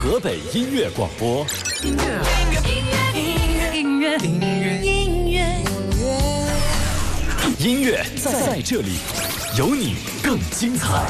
河北音乐广播，音乐在这里，有你更精彩。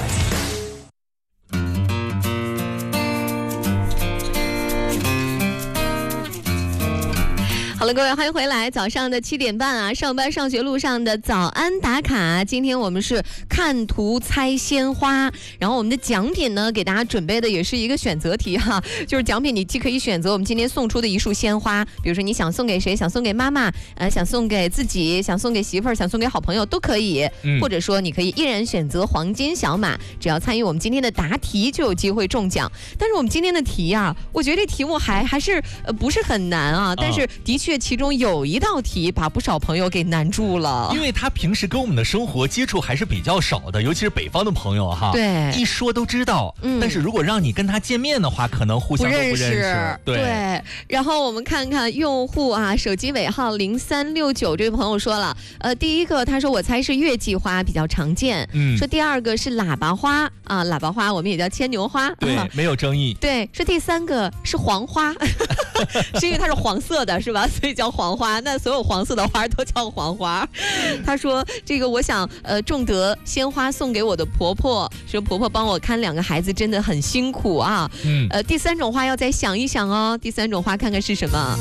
好了，各位，欢迎回来。早上的7点半啊，上班上学路上的早安打卡。今天我们是看图猜鲜花，然后我们的奖品呢，给大家准备的也是一个选择题哈，就是奖品你既可以选择我们今天送出的一束鲜花，比如说你想送给谁，想送给妈妈，想送给自己，想送给媳妇儿，想送给好朋友都可以，或者说你可以一人选择黄金小马，只要参与我们今天的答题就有机会中奖。但是我们今天的题啊，我觉得这题目还是不是很难啊，但是的确其中有一道题把不少朋友给难住了， 因为他平时跟我们的生活接触还是比较少的，尤其是北方的朋友哈， 对， 一说都知道，但是如果让你跟他见面的话，可能互相都不认识。 对。然后我们看看用户啊，手机尾号0369这位朋友说了，第一个他说我猜是月季花比较常见，说第二个是喇叭花啊，喇叭花我们也叫牵牛花， 对，没有争议。 对，说第三个是黄花，是因为它是黄色的，是吧？所以叫黄花。那所有黄色的花都叫黄花。他说这个我想种得鲜花送给我的婆婆，说婆婆帮我看2个孩子真的很辛苦啊。第三种花要再想一想哦，第三种花看看是什么。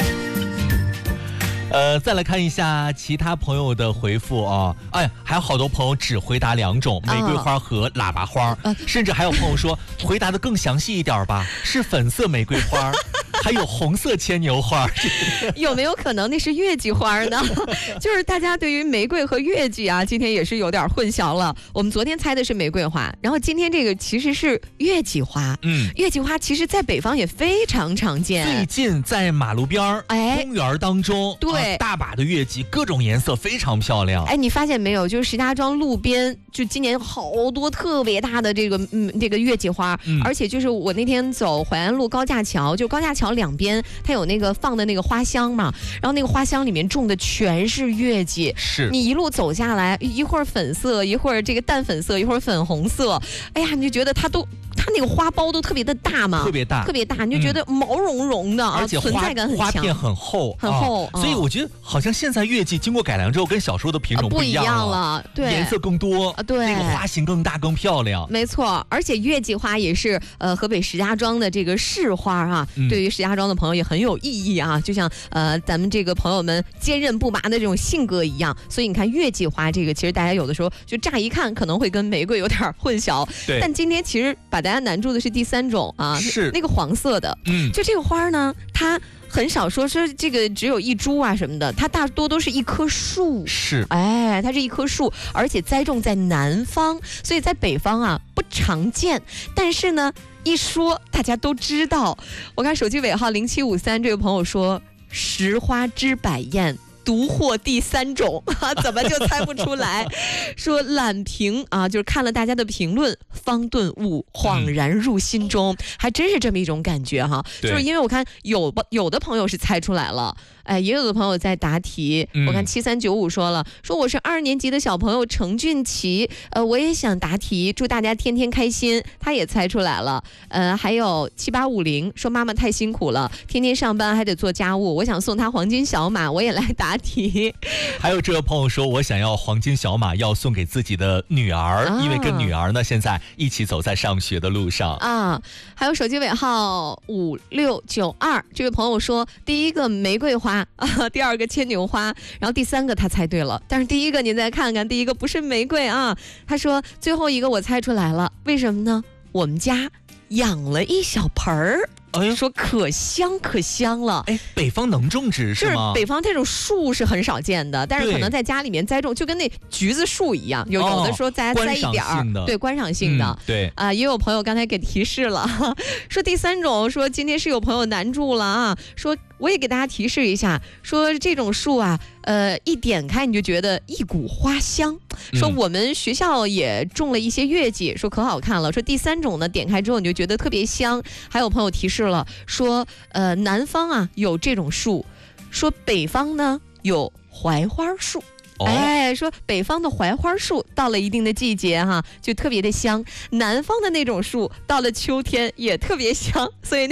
再来看一下其他朋友的回复啊，哎，还有好多朋友只回答2种，玫瑰花和喇叭花，甚至还有朋友说回答的更详细一点吧，是粉色玫瑰花，还有红色牵牛花。 有没有可能那是月季花呢？就是大家对于玫瑰和月季啊，今天也是有点混淆了。我们昨天猜的是玫瑰花，然后今天这个其实是月季花。月季花其实在北方也非常常见， 最近在马路边公园当中， 对， 大把的月季，各种颜色非常漂亮。 哎，你发现没有？就是石家庄路边，就今年好多特别大的这个月季花，而且就是我那天走淮安路高架桥，就高架桥两边它有那个放的那个花香嘛，然后那个花香里面种的全是月季， 是你一路走下来，一会儿粉色，一会儿这个淡粉色，一会儿粉红色，哎呀，你就觉得它那个花苞都特别的大嘛， 特别大， 你就觉得毛茸茸的， 而且存在感很强， 花片很厚，所以我觉得好像现在月季经过改良之后，跟小时候的品种不一样了， 对， 颜色更多， 对， 那个花型更大更漂亮。 没错，而且月季花也是河北石家庄的这个市花啊，对于石家庄的朋友也很有意义啊，就像咱们这个朋友们坚韧不拔的这种性格一样。所以你看月季花这个，其实大家有的时候就乍一看可能会跟玫瑰有点混淆， 对。 但今天其实把大家难住的是第三种啊， 是那个黄色的，就这个花呢，它很少说这个只有一株啊什么的，它大多都是一棵树， 是， 哎，它是一棵树，而且栽种在南方，所以在北方啊不常见，但是呢一说大家都知道。我看手机尾号0753这位朋友说十花枝百艳，独获第三种，怎么就猜不出来？说懒评啊，就是看了大家的评论，方顿悟，恍然入心中，还真是这么一种感觉哈。就是因为我看有的朋友是猜出来了。哎，也有的朋友在答题，我看7395说了，说我是2年级的小朋友程俊奇，我也想答题，祝大家天天开心，他也猜出来了。还有7850说妈妈太辛苦了，天天上班还得做家务，我想送他黄金小马，我也来答题。 还有这位朋友说，我想要黄金小马，要送给自己的女儿，因为跟女儿呢现在一起走在上学的路上啊。还有手机尾号5692这位朋友说，第一个玫瑰花。第二个牵牛花，然后第三个他猜对了，但是第一个您再看看，第一个不是玫瑰啊。他说最后一个我猜出来了，为什么呢？我们家养了一小盆儿。说可香可香了。 哎，北方能种植是吗？ 是北方这种树是很少见的，但是可能在家里面栽种，就跟那橘子树一样，有的时候大家栽一点儿，对，观赏性的， 对啊，也有朋友刚才给提示了，说第三种，说今天是有朋友难住了啊，说我也给大家提示一下，说这种树啊，一点开你就觉得一股花香，说我们学校也种了一些月季，说可好看了，说第三种呢，点开之后你就觉得特别香。还有朋友提示了，说南方啊有这种树，说北方呢有槐花树。 哎，说北方的槐花树到了一定的季节哈，就特别的香；南方的那种树到了秋天也特别香，所以